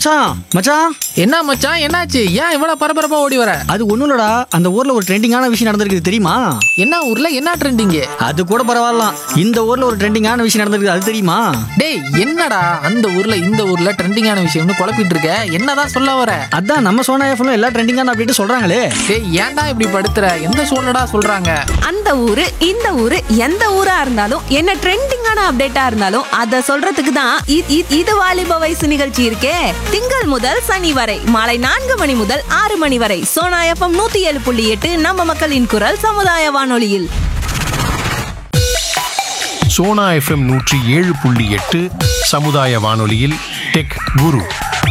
மச்சான் மச்சான் என்ன மச்சான், என்னாச்சு? ஏன் இவ்வளவு பரபரப்பா ஓடி வர? அது ஒண்ணும் இல்லடா, அந்த ஊர்ல ஒரு ட்ரெண்டிங்கான விஷயம் நடந்திருக்கு தெரியுமா? என்ன ஊர்ல என்ன ட்ரெண்டிங்? அது கூட பரவாயில்ல, இந்த ஊர்ல ஒரு ட்ரெண்டிங்கான விஷயம் நடந்திருக்கு, அது தெரியுமா? டேய், என்னடா அந்த ஊர்ல இந்த ஊர்ல ட்ரெண்டிங்கான விஷயம்னு குழப்பிட்டு இருக்க? என்னதான் சொல்ல வர? அதான் நம்ம சோனா எஃப்எம்ல எல்லா ட்ரெண்டிங்கான அப்டேட் சொல்றாங்களே. டேய், ஏன்டா இப்படி படுத்துற? எந்த சூழ்நிடா சொல்றாங்க? அந்த ஊரு இந்த ஊரு எந்த ஊரா இருந்தாலும் என்ன ட்ரெண்டிங்கான அப்டேட்டா இருந்தாலும் அத சொல்றதுக்கு தான் இது வாலிப வயசு நிகழ்ச்சி இருக்கே. திங்கள் முதல் சனி வரை மாலை 4 மணி முதல் 6 மணி வரை சோனா எஃப்எம் 107.8 நம்ம மக்களின் குரல் சமுதாய வானொலியில். சோனா எஃப்எம் 107.8 சமுதாய வானொலியில் டெக் குரு.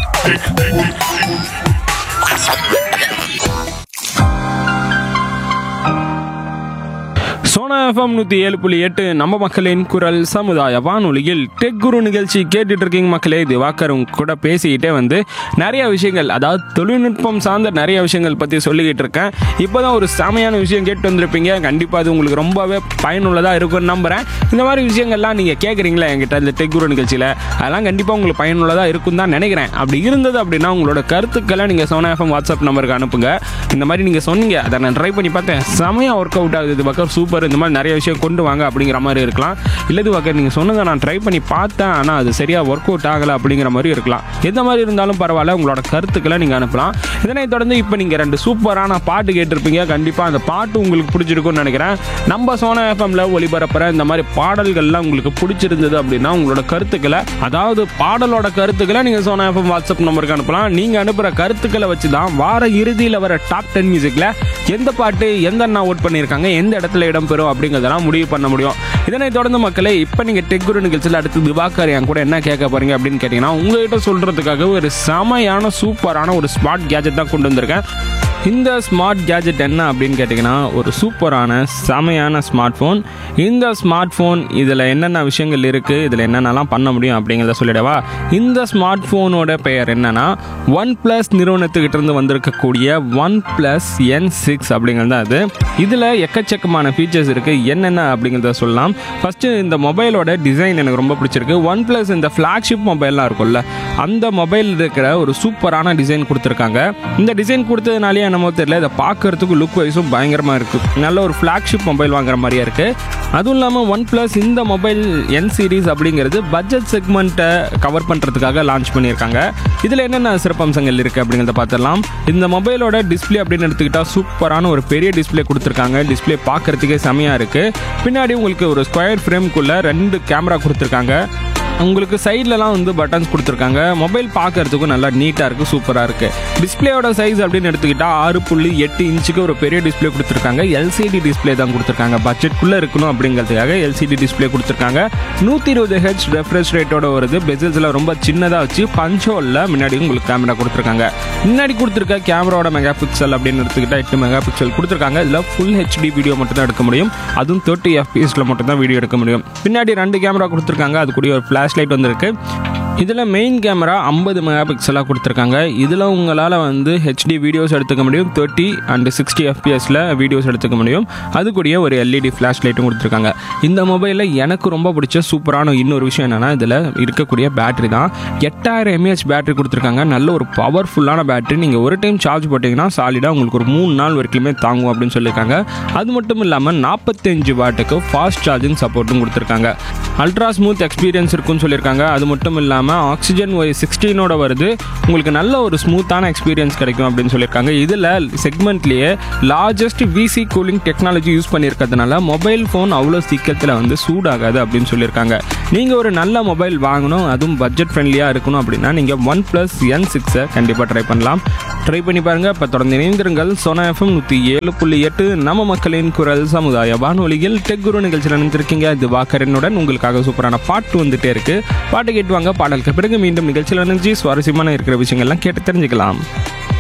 சோனா எஃப்எம் 107.8 நம்ம மக்களின் குரல் சமுதாய வானொலியில் டெக் குரு நிகழ்ச்சி கேட்டுட்டு இருக்கீங்க மக்களே. திவாகர் உங்க கூட பேசிக்கிட்டே நிறைய விஷயங்கள், அதாவது தொழில்நுட்பம் சார்ந்த நிறைய விஷயங்கள் பற்றி சொல்லிக்கிட்டு இருக்கேன். இப்போதான் ஒரு செமையான விஷயம் கேட்டு வந்திருப்பீங்க. கண்டிப்பாக அது உங்களுக்கு ரொம்பவே பயனுள்ளதாக இருக்கும்னு நம்புகிறேன். இந்த மாதிரி விஷயங்கள்லாம் நீங்கள் கேட்குறீங்களா என்கிட்ட இந்த டெக் குரு நிகழ்ச்சியில், அதெல்லாம் கண்டிப்பாக உங்களுக்கு பயனுள்ளதாக இருக்கும் தான் நினைக்கிறேன். அப்படி இருந்தது அப்படின்னா உங்களோட கருத்துக்களை நீங்கள் சோனா எஃப்எம் வாட்ஸ்அப் நம்பருக்கு அனுப்புங்க. இந்த மாதிரி நீங்கள் சொன்னீங்க, அதை நான் ட்ரை பண்ணி பார்த்தேன், செமையாக ஒர்க் அவுட் ஆகுது திவாகர், சூப்பர், இந்த மாதிரி நிறைய விஷயம் கொண்டு வாங்க அப்படிங்கிற மாதிரி இருக்கலாம். இல்லை திவாகர், நீங்கள் சொன்னதை நான் ட்ரை பண்ணி பார்த்தேன், ஆனால் அது சரியாக ஒர்க் அவுட் ஆகலை அப்படிங்கிற மாதிரி இருக்கலாம். எந்த மாதிரி இருந்தாலும் பரவாயில்ல, உங்களோட கருத்துக்களை நீங்கள் அனுப்பலாம். இதனை தொடர்ந்து இப்போ நீங்கள் 2 சூப்பரான பாட்டு கேட்டிருப்பீங்க. கண்டிப்பாக அந்த பாட்டு உங்களுக்கு பிடிச்சிருக்கும்னு நினைக்கிறேன். நம்ம சோனா எஃப்எம்ல ஒளிபரப்புற இந்த மாதிரி பாடல்கள்லாம் உங்களுக்கு பிடிச்சிருந்தது அப்படின்னா உங்களோட கருத்துக்களை, அதாவது பாடலோட கருத்துக்களை நீங்கள் சோனா எஃப்எம் வாட்ஸ்அப் நம்பருக்கு அனுப்பலாம். நீங்கள் அனுப்புகிற கருத்துக்களை வச்சு தான் வார இறுதியில் வர டாப் 10 மியூசிக்கில் எந்த பாட்டு எந்த அண்ணா ஓட் பண்ணியிருக்காங்க, எந்த இடத்துல இடம்பெறும் அப்படிங்கிறதெல்லாம் முடிவு பண்ண முடியும். இதனை தொடர்ந்து மக்களே, இப்போ நீங்கள் டெக் குரு நிகழ்ச்சியில் அடுத்து திவாகர் என் கூட என்ன கேட்க போறீங்க அப்படின்னு கேட்டிங்கன்னா, உங்கள்கிட்ட சொல்கிறதுக்காக ஒரு செமையான சூப்பரான ஒரு ஸ்மார்ட் கேஜெட் தான் கொண்டு வந்திருக்கேன். இந்த ஸ்மார்ட் கேஜெட் என்ன அப்படின்னு கேட்டிங்கன்னா, ஒரு சூப்பரான செமையான ஸ்மார்ட் ஃபோன். இந்த ஸ்மார்ட் ஃபோன் இதில் என்னென்ன விஷயங்கள் இருக்குது, இதில் என்னென்னலாம் பண்ண முடியும் அப்படிங்கிறத சொல்லிடவா. இந்த ஸ்மார்ட் ஃபோனோட பெயர் என்னென்னா, OnePlus நிறுவனத்துக்கிட்ட இருந்து வந்திருக்கக்கூடிய OnePlus N6 அப்படிங்கிறது தான் அது. இதில் எக்கச்சக்கமான ஃபீச்சர்ஸ் இருக்குது. என்னென்ன அப்படிங்கிறத சொல்லலாம். ஃபஸ்ட்டு இந்த மொபைலோட டிசைன் எனக்கு ரொம்ப பிடிச்சிருக்கு. OnePlus இந்த ஃப்ளாக்ஷிப் மொபைல்லாம் இருக்கும்ல, அந்த மொபைல் இருக்கிற ஒரு சூப்பரான டிசைன் கொடுத்துருக்காங்க. இந்த டிசைன் கொடுத்ததுனாலே என்னமோ தெரியல, இதை பார்க்கறதுக்கு லுக் வைஸும் பயங்கரமாக இருக்குது. நல்ல ஒரு ஃப்ளாக்ஷிப் மொபைல் வாங்குற மாதிரியே இருக்குது. அதுவும் இல்லாமல் OnePlus இந்த மொபைல் N சீரீஸ் அப்படிங்கிறது பட்ஜெட் செக்மெண்ட்டை கவர் பண்ணுறதுக்காக லான்ச் பண்ணியிருக்காங்க. இதில் என்னென்ன சிறப்பம்சங்கள் இருக்குது அப்படிங்கிறத பார்த்துடலாம். இந்த மொபைலோட டிஸ்பிளே அப்படின்னு எடுத்துக்கிட்டால் சூப்பரான ஒரு பெரிய டிஸ்பிளே கொடுத்துருக்காங்க. டிஸ்பிளே பார்க்கறதுக்கே செமையாக இருக்குது. பின்னாடி உங்களுக்கு ஒரு ஸ்கொயர் ஃப்ரேம்குள்ளே 2 கேமரா கொடுத்துருக்காங்க. உங்களுக்கு சைட்லலாம் பட்டன்ஸ் கொடுத்துருக்காங்க. மொபைல் பார்க்கறதுக்கும் நல்லா நீட்டாக இருக்குது, சூப்பராக இருக்குது. டிஸ்பிளேயோட சைஸ் அப்படின்னு எடுத்துக்கிட்டால் 6.8 இன்ச்சுக்கு ஒரு பெரிய டிஸ்பிளே கொடுத்துருக்காங்க. எல்சிடி டிஸ்பிளே தான் கொடுத்துருக்காங்க. பட்ஜெட்குள்ளே இருக்கணும் அப்படிங்கிறதுக்காக எல்சிடி டிஸ்பிளே கொடுத்துருக்காங்க. 120 Hz ரெஃப்ரெஷ் ரேட்டோட வருது. பெசல்ஸில் ரொம்ப சின்னதாக வச்சு பஞ்சோலில் முன்னாடி உங்களுக்கு கேமரா கொடுத்துருக்காங்க. முன்னாடி கொடுத்துருக்க கேமராவோட மெகா பிக்சல் அப்படின்னு எடுத்துக்கிட்டால் 8 மெகா பிக்சல் கொடுத்துருக்காங்க. இதில் ஃபுல் ஹெச்டி வீடியோ மட்டும் தான் எடுக்க முடியும். அதுவும் 30 FPS மட்டும் தான் வீடியோ எடுக்க முடியும். பின்னாடி 2 கேமரா கொடுத்துருக்காங்க. அது கூட ஒரு ஃப்ளாஷ் லைட் வந்திருக்கு. இதில் மெயின் கேமரா 50 மெகா பிக்சலாக கொடுத்துருக்காங்க. இதில் உங்களால் ஹெச்டி வீடியோஸ் எடுத்துக்க முடியும். 30 and 60 FPSல வீடியோஸ் எடுத்துக்க முடியும். அது கூடிய ஒரு LED ஃப்ளாஷ் லைட்டும் கொடுத்துருக்காங்க. இந்த மொபைலில் எனக்கு ரொம்ப பிடிச்ச சூப்பரான இன்னொரு விஷயம் என்னென்னா, இதில் இருக்கக்கூடிய பேட்டரி தான். 8000 mAh பேட்டரி கொடுத்துருக்காங்க. நல்ல ஒரு பவர்ஃபுல்லான பேட்டரி. நீங்கள் ஒரு டைம் சார்ஜ் போட்டிங்கன்னா சாலிடாக உங்களுக்கு ஒரு 3 நாள் வரைக்குமே தாங்கும் அப்படின்னு சொல்லியிருக்காங்க. அது மட்டும் இல்லாமல் 45 வாட்டுக்கு ஃபாஸ்ட் சார்ஜிங் சப்போர்ட்டும் கொடுத்துருக்காங்க. அல்ட்ரா ஸ்மூத் எக்ஸ்பீரியன்ஸ் இருக்குன்னு சொல்லியிருக்காங்க. அது மட்டும் இல்லாமல் ஆக்சிஜன் Y16 வருது. உங்களுக்கு நல்ல ஒரு ஸ்மூத்தான எக்ஸ்பீரியன்ஸ் கிடைக்கும் அப்படின்னு சொல்லியிருக்காங்க. இதில் செக்மெண்ட்லேயே largest VC cooling technology use பண்ணியிருக்கிறதுனால mobile phone அவ்வளோ சீக்கிரத்தில் சூடாகாது அப்படின்னு சொல்லியிருக்காங்க. நீங்கள் ஒரு நல்ல மொபைல் வாங்கணும், அதுவும் பட்ஜெட் ஃப்ரெண்ட்லியாக இருக்கணும் அப்படின்னா நீங்கள் OnePlus N6 கண்டிப்பாக ட்ரை பண்ணலாம். ட்ரை பண்ணி பாருங்கள். இப்போ தொடர்ந்து இணைந்திருங்கள். சோனா எஃப்எம் 107.8 நம்ம மக்களின் குரல் சமுதாய வானொலியில் டெக் குரு நிகழ்ச்சியில் நினைத்திருக்கீங்க. திவாகரனுடன் உங்களுக்காக சூப்பரான பாட்டு வந்துட்டே இருக்குது. பாட்டு கேட்டுவாங்க. பாடலுக்கு பிறகு மீண்டும் நிகழ்ச்சியில் நினைச்சு சுவாரஸ்யமான இருக்கிற விஷயங்கள்லாம் கேட்டு தெரிஞ்சுக்கலாம்.